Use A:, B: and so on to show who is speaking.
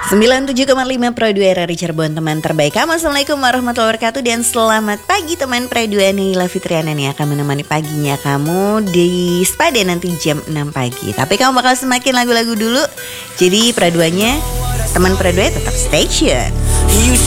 A: 97,5 Pro 2 RRI Cirebon, teman terbaik kamu. Assalamualaikum warahmatullahi wabarakatuh. Dan selamat pagi teman Pro 2. Nila Fitriana nih akan menemani paginya kamu di Spada nanti jam 6 pagi. Tapi kamu bakal semakin lagu-lagu dulu. Jadi Pro 2-nya, teman Pro 2 tetap stay tune.